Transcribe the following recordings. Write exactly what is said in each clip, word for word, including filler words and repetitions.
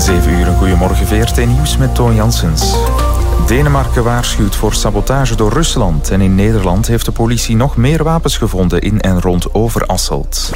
zeven uur, een goedemorgen V R T Nieuws met Toon Janssens. Denemarken waarschuwt voor sabotage door Rusland. En in Nederland heeft de politie nog meer wapens gevonden in en rond Overasselt.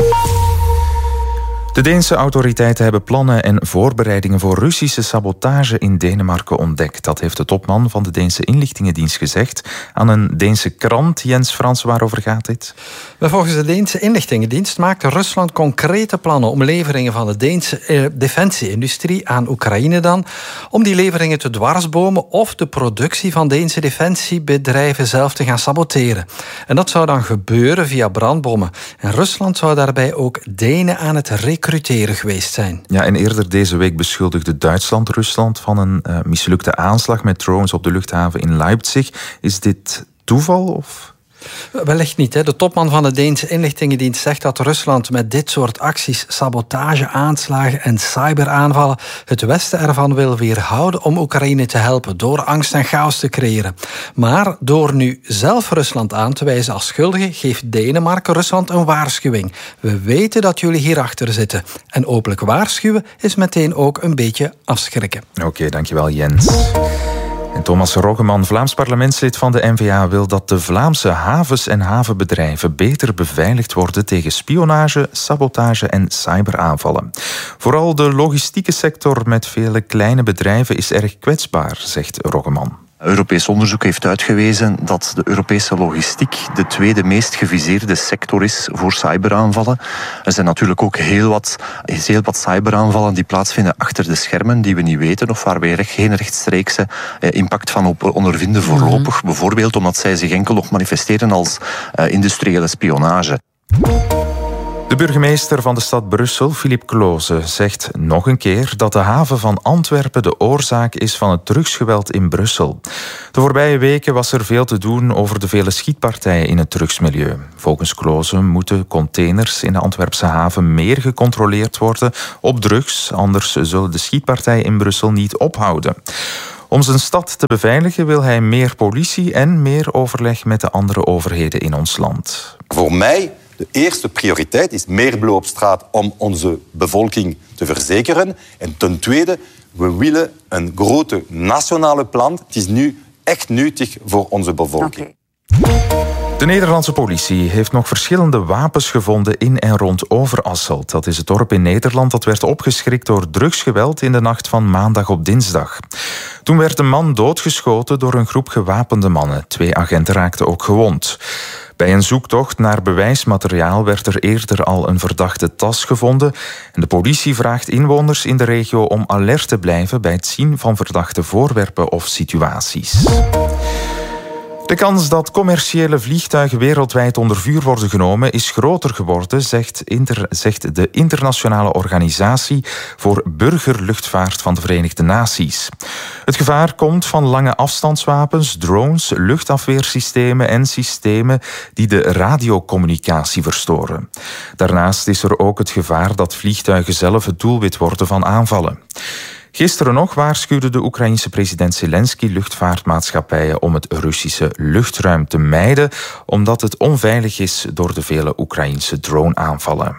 De Deense autoriteiten hebben plannen en voorbereidingen voor Russische sabotage in Denemarken ontdekt. Dat heeft de topman van de Deense inlichtingendienst gezegd aan een Deense krant. Jens Frans, waarover gaat dit? Volgens de Deense inlichtingendienst maakt Rusland concrete plannen om leveringen van de Deense eh, defensieindustrie aan Oekraïne dan, om die leveringen te dwarsbomen of de productie van Deense defensiebedrijven zelf te gaan saboteren. En dat zou dan gebeuren via brandbommen. En Rusland zou daarbij ook Denen aan het recruteren geweest zijn. Ja, en eerder deze week beschuldigde Duitsland Rusland van een uh, mislukte aanslag met drones op de luchthaven in Leipzig. Is dit toeval of... Wellicht niet. Hè. De topman van de Deense inlichtingendienst zegt dat Rusland met dit soort acties, sabotage, aanslagen en cyberaanvallen het Westen ervan wil weerhouden om Oekraïne te helpen door angst en chaos te creëren. Maar door nu zelf Rusland aan te wijzen als schuldige, geeft Denemarken Rusland een waarschuwing. We weten dat jullie hierachter zitten. En openlijk waarschuwen is meteen ook een beetje afschrikken. Oké, okay, dankjewel Jens. En Thomas Roggeman, Vlaams parlementslid van de N V A, wil dat de Vlaamse havens en havenbedrijven beter beveiligd worden tegen spionage, sabotage en cyberaanvallen. Vooral de logistieke sector met vele kleine bedrijven is erg kwetsbaar, zegt Roggeman. Europees onderzoek heeft uitgewezen dat de Europese logistiek de tweede meest geviseerde sector is voor cyberaanvallen. Er zijn natuurlijk ook heel wat, heel wat cyberaanvallen die plaatsvinden achter de schermen, die we niet weten of waar we geen rechtstreekse impact van op ondervinden voorlopig. Mm-hmm. Bijvoorbeeld omdat zij zich enkel nog manifesteren als uh, industriële spionage. De burgemeester van de stad Brussel, Philippe Cloze, zegt nog een keer dat de haven van Antwerpen de oorzaak is van het drugsgeweld in Brussel. De voorbije weken was er veel te doen over de vele schietpartijen in het drugsmilieu. Volgens Cloze moeten containers in de Antwerpse haven meer gecontroleerd worden op drugs, anders zullen de schietpartijen in Brussel niet ophouden. Om zijn stad te beveiligen wil hij meer politie en meer overleg met de andere overheden in ons land. Voor mij... De eerste prioriteit is meer blauw op straat om onze bevolking te verzekeren. En ten tweede, we willen een grote nationale plan. Het is nu echt nuttig voor onze bevolking. Okay. De Nederlandse politie heeft nog verschillende wapens gevonden in en rond Overasselt. Dat is het dorp in Nederland dat werd opgeschrikt door drugsgeweld in de nacht van maandag op dinsdag. Toen werd een man doodgeschoten door een groep gewapende mannen. Twee agenten raakten ook gewond. Bij een zoektocht naar bewijsmateriaal werd er eerder al een verdachte tas gevonden. En de politie vraagt inwoners in de regio om alert te blijven bij het zien van verdachte voorwerpen of situaties. De kans dat commerciële vliegtuigen wereldwijd onder vuur worden genomen is groter geworden, zegt, inter, zegt de Internationale Organisatie voor Burgerluchtvaart van de Verenigde Naties. Het gevaar komt van lange afstandswapens, drones, luchtafweersystemen en systemen die de radiocommunicatie verstoren. Daarnaast is er ook het gevaar dat vliegtuigen zelf het doelwit worden van aanvallen. Gisteren nog waarschuwde de Oekraïense president Zelensky luchtvaartmaatschappijen om het Russische luchtruim te mijden, omdat het onveilig is door de vele Oekraïense droneaanvallen.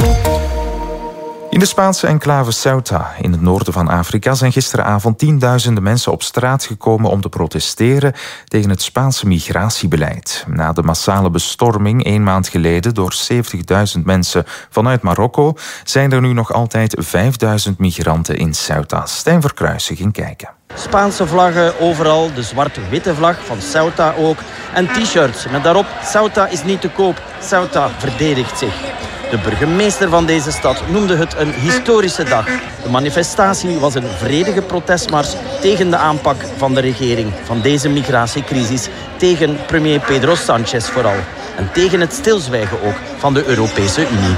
In de Spaanse enclave Ceuta, in het noorden van Afrika, zijn gisteravond tienduizenden mensen op straat gekomen om te protesteren tegen het Spaanse migratiebeleid. Na de massale bestorming een maand geleden door zeventigduizend mensen vanuit Marokko zijn er nu nog altijd vijfduizend migranten in Ceuta. Stijn Verkruijsen ging kijken. Spaanse vlaggen overal, de zwart-witte vlag van Ceuta ook. En t-shirts met daarop Ceuta is niet te koop, Ceuta verdedigt zich. De burgemeester van deze stad noemde het een historische dag. De manifestatie was een vredige protestmars tegen de aanpak van de regering van deze migratiecrisis, tegen premier Pedro Sánchez vooral. En tegen het stilzwijgen ook van de Europese Unie.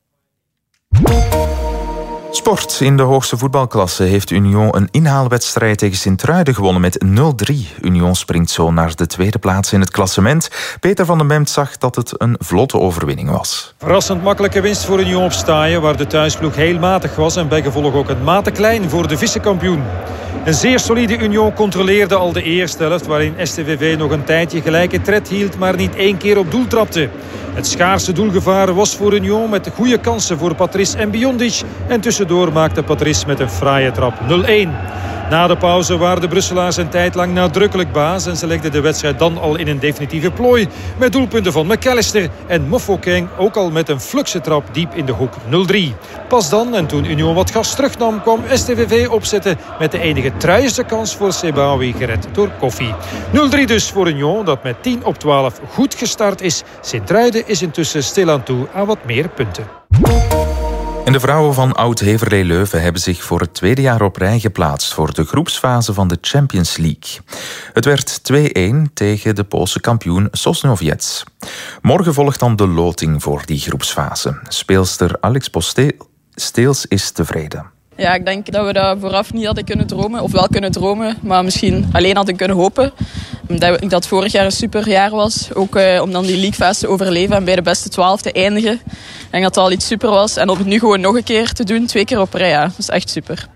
Sport. In de hoogste voetbalklasse heeft Union een inhaalwedstrijd tegen Sint-Truiden gewonnen met nul drie. Union springt zo naar de tweede plaats in het klassement. Peter van den Bemt zag dat het een vlotte overwinning was. Verrassend makkelijke winst voor Union op Staaien, waar de thuisploeg heel matig was en bijgevolg ook een mate klein voor de vice-kampioen. Een zeer solide Union controleerde al de eerste helft, waarin S T V V nog een tijdje gelijke tred hield, maar niet één keer op doel trapte. Het schaarse doelgevaar was voor Union met goede kansen voor Patrice en Biondic. En tussendoor maakte Patrice met een fraaie trap nul-een. Na de pauze waren de Brusselaars een tijd lang nadrukkelijk baas en ze legden de wedstrijd dan al in een definitieve plooi met doelpunten van McAllister en Mofokeng ook al met een flukse trap diep in de hoek nul-drie. Pas dan, en toen Union wat gas terugnam, kwam S T V V opzetten met de enige truiste kans voor Sebaoui, gered door Koffie. nul-drie dus voor Union, dat met tien op twaalf goed gestart is. Sint-Truiden is intussen stilaan toe aan wat meer punten. En de vrouwen van Oud-Heverlee Leuven hebben zich voor het tweede jaar op rij geplaatst voor de groepsfase van de Champions League. Het werd twee-een tegen de Poolse kampioen Sosnowiec. Morgen volgt dan de loting voor die groepsfase. Speelster Alex Posteels is tevreden. Ja, ik denk dat we dat vooraf niet hadden kunnen dromen. Of wel kunnen dromen, maar misschien alleen hadden kunnen hopen. Dat ik dat vorig jaar een super jaar was. Ook eh, om dan die leaguefase te overleven en bij de beste twaalf te eindigen. Ik denk dat dat al iets super was. En om het nu gewoon nog een keer te doen, twee keer op rij, ja, dat is echt super.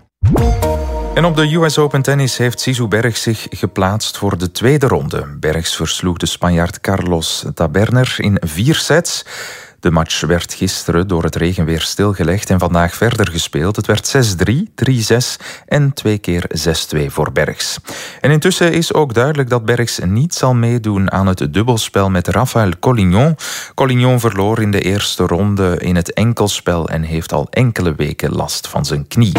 En op de U S Open Tennis heeft Zizou Bergs zich geplaatst voor de tweede ronde. Bergs versloeg de Spanjaard Carlos Taberner in vier sets. De match werd gisteren door het regenweer stilgelegd en vandaag verder gespeeld. Het werd zes-drie, drie-zes en twee keer zes-twee voor Bergs. En intussen is ook duidelijk dat Bergs niet zal meedoen aan het dubbelspel met Rafael Collignon. Collignon verloor in de eerste ronde in het enkelspel en heeft al enkele weken last van zijn knie.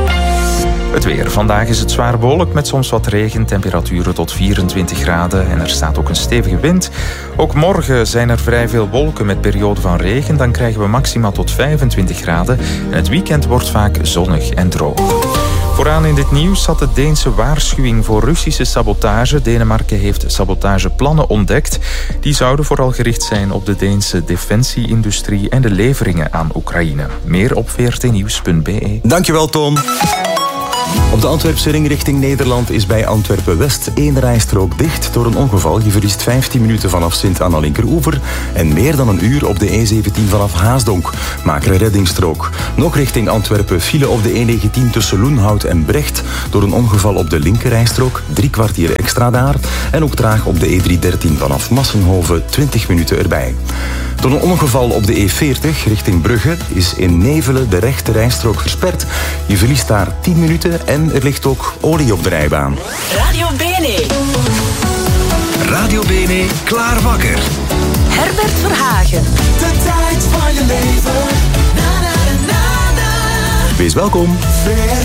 Het weer. Vandaag is het zwaar bewolkt met soms wat regen, temperaturen tot vierentwintig graden en er staat ook een stevige wind. Ook morgen zijn er vrij veel wolken met perioden van regen, dan krijgen we maxima tot vijfentwintig graden en het weekend wordt vaak zonnig en droog. Vooraan in dit nieuws zat de Deense waarschuwing voor Russische sabotage. Denemarken heeft sabotageplannen ontdekt. Die zouden vooral gericht zijn op de Deense defensieindustrie en de leveringen aan Oekraïne. Meer op v r t nieuws punt b e. Dankjewel, Tom. Op de Antwerpse ring richting Nederland is bij Antwerpen-West één rijstrook dicht door een ongeval. Je verliest vijftien minuten vanaf Sint-Anna linkeroever en meer dan een uur op de E zeventien vanaf Haasdonk. Maak er een reddingsstrook. Nog richting Antwerpen file op de E negentien tussen Loenhout en Brecht door een ongeval op de linkerrijstrook. Drie kwartier extra daar. En ook traag op de E driehonderddertien vanaf Massenhoven, twintig minuten erbij. Door een ongeval op de E veertig richting Brugge is in Nevelen de rechte rijstrook versperd. Je verliest daar tien minuten en er ligt ook olie op de rijbaan. Radio Bene. Radio Bene, klaar wakker. Herbert Verhagen. De tijd van je leven. Na, na, na, na. Wees welkom.